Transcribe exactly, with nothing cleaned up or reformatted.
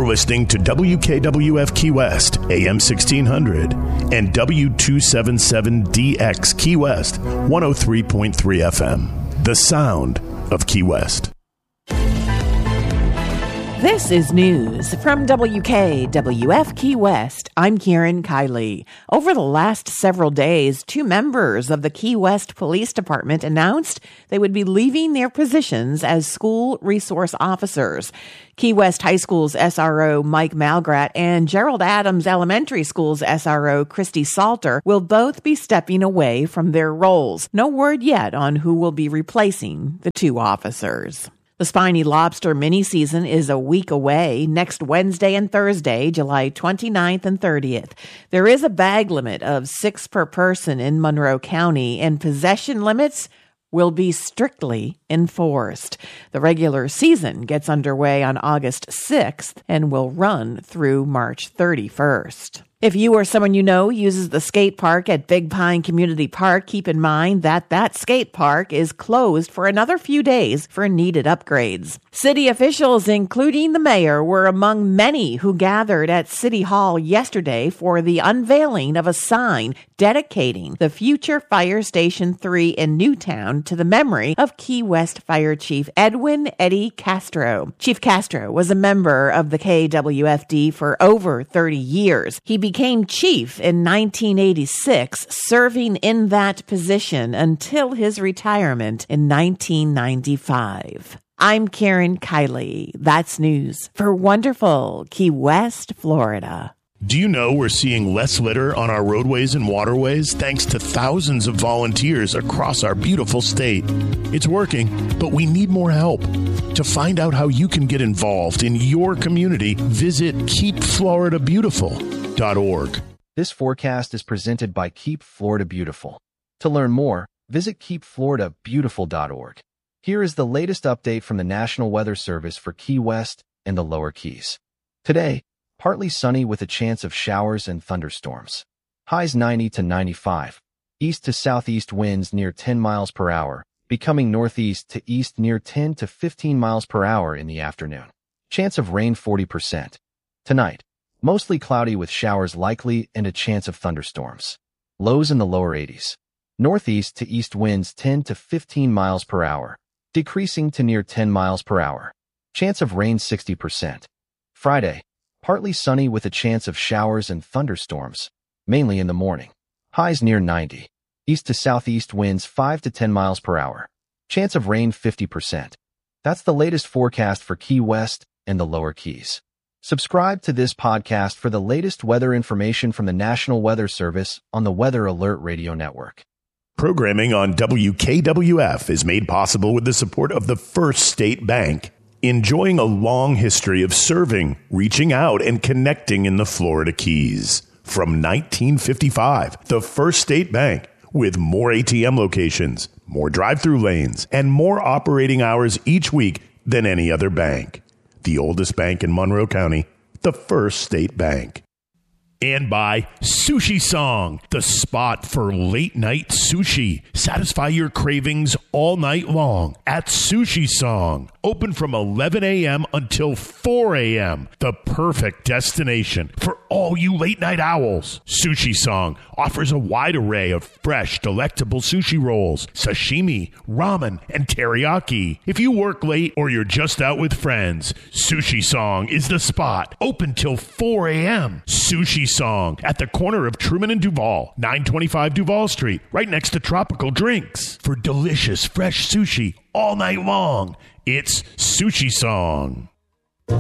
You're listening to W K W F Key West, A M sixteen hundred, and W two seventy-seven D X Key West, one oh three point three F M. The sound of Key West. This is news from W K W F Key West. I'm Karen Kiley. Over the last several days, two members of the Key West Police Department announced they would be leaving their positions as school resource officers. Key West High School's S R O Mike Malgrat and Gerald Adams Elementary School's S R O Christy Salter will both be stepping away from their roles. No word yet on who will be replacing the two officers. The Spiny Lobster mini-season is a week away, next Wednesday and Thursday, July twenty-ninth and thirtieth. There is a bag limit of six per person in Monroe County, and possession limits will be strictly enforced. The regular season gets underway on August sixth and will run through March thirty-first. If you or someone you know uses the skate park at Big Pine Community Park, keep in mind that that skate park is closed for another few days for needed upgrades. City officials, including the mayor, were among many who gathered at City Hall yesterday for the unveiling of a sign dedicating the future Fire Station three in Newtown to the memory of Key West Fire Chief Edwin Eddie Castro. Chief Castro was a member of the K W F D for over thirty years. He became chief in nineteen eighty-six, serving in that position until his retirement in nineteen ninety-five. I'm Karen Kiley. That's news for wonderful Key West, Florida. Do you know we're seeing less litter on our roadways and waterways thanks to thousands of volunteers across our beautiful state? It's working, but we need more help. To find out how you can get involved in your community, visit keep florida beautiful dot org. This forecast is presented by Keep Florida Beautiful. To learn more, visit keep florida beautiful dot org. Here is the latest update from the National Weather Service for Key West and the Lower Keys. Today, partly sunny with a chance of showers and thunderstorms. Highs ninety to ninety-five. East to southeast winds near ten miles per hour, becoming northeast to east near ten to fifteen miles per hour in the afternoon. Chance of rain forty percent. Tonight, mostly cloudy with showers likely and a chance of thunderstorms. Lows in the lower eighties. Northeast to east winds ten to fifteen miles per hour, decreasing to near ten miles per hour. Chance of rain sixty percent. Friday, partly sunny with a chance of showers and thunderstorms, mainly in the morning. Highs near ninety. East to southeast winds five to ten miles per hour. Chance of rain fifty percent. That's the latest forecast for Key West and the Lower Keys. Subscribe to this podcast for the latest weather information from the National Weather Service on the Weather Alert Radio Network. Programming on W K W F is made possible with the support of the First State Bank, enjoying a long history of serving, reaching out, and connecting in the Florida Keys. From nineteen fifty-five, the First State Bank, with more A T M locations, more drive-through lanes, and more operating hours each week than any other bank. The oldest bank in Monroe County, the First State Bank. And by Sushi Song, the spot for late night sushi. Satisfy your cravings all night long at Sushi Song. Open from eleven a.m. until four a.m. The perfect destination for all you late night owls. Sushi Song offers a wide array of fresh, delectable sushi rolls, sashimi, ramen, and teriyaki. If you work late or you're just out with friends, Sushi Song is the spot. Open till four a.m. Sushi Song at the corner of Truman and Duval, nine twenty-five Duval Street, right next to Tropical Drinks. For delicious, fresh sushi all night long, it's Sushi Song.